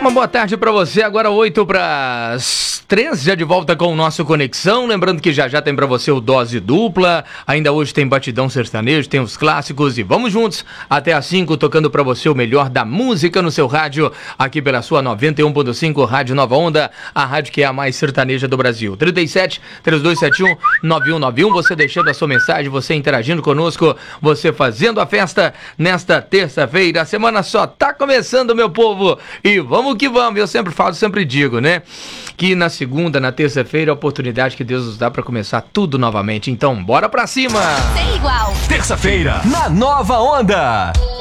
Uma boa tarde para você, agora 2:08, já de volta com o nosso Conexão, lembrando que já tem para você o Dose Dupla, ainda hoje tem Batidão Sertanejo, tem os clássicos e vamos juntos até às 5, tocando para você o melhor da música no seu rádio, aqui pela sua 91.5 Rádio Nova Onda, a rádio que é a mais sertaneja do Brasil. 37-3271-9191, você deixando a sua mensagem, você interagindo conosco, você fazendo a festa nesta terça-feira, a semana só tá começando, meu povo, e vamos que vamos, eu sempre falo, sempre digo, né, que na segunda, na terça-feira, a oportunidade que Deus nos dá pra começar tudo novamente, então bora pra cima! Sem igual! Terça-feira, na Nova Onda!